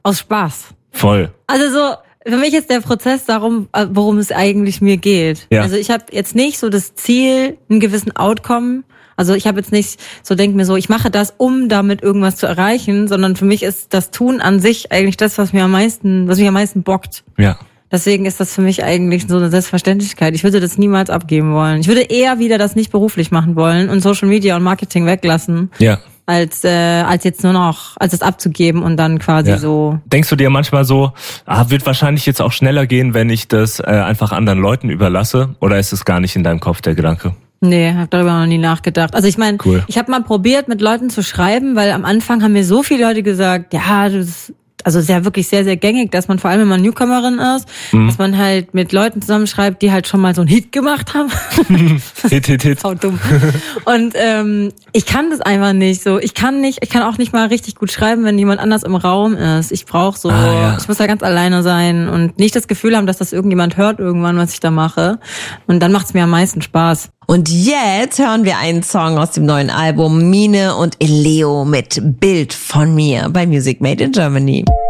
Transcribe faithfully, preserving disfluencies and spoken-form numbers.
aus Spaß. Voll. Also so, für mich ist der Prozess darum, worum es eigentlich mir geht. Ja. Also ich habe jetzt nicht so das Ziel, einen gewissen Outcome. Also ich habe jetzt nicht so, denke mir so, ich mache das, um damit irgendwas zu erreichen, sondern für mich ist das Tun an sich eigentlich das, was mir am meisten, was mich am meisten bockt. Ja. Deswegen ist das für mich eigentlich so eine Selbstverständlichkeit. Ich würde das niemals abgeben wollen. Ich würde eher wieder das nicht beruflich machen wollen und Social Media und Marketing weglassen. Ja. als äh, als jetzt nur noch, als es abzugeben und dann quasi Ja. so. Denkst du dir manchmal so, ah, wird wahrscheinlich jetzt auch schneller gehen, wenn ich das äh, einfach anderen Leuten überlasse? Oder ist es gar nicht in deinem Kopf der Gedanke? Nee, hab darüber noch nie nachgedacht. Also ich meine, Cool. ich habe mal probiert, mit Leuten zu schreiben, weil am Anfang haben mir so viele Leute gesagt, ja, das also ist ja wirklich sehr, sehr gängig, dass man vor allem, wenn man Newcomerin ist, mhm. dass man halt mit Leuten zusammenschreibt, die halt schon mal so einen Hit gemacht haben. Hit, Hit, Hit. Sau dumm. Und ähm, ich kann das einfach nicht so. Ich kann nicht, ich kann auch nicht mal richtig gut schreiben, wenn jemand anders im Raum ist. Ich brauche so, ah, ja. ich muss da ganz alleine sein und nicht das Gefühl haben, dass das irgendjemand hört irgendwann, was ich da mache. Und dann macht's mir am meisten Spaß. Und jetzt hören wir einen Song aus dem neuen Album Mine und Eleo mit Bild von mir bei Music Made in Germany.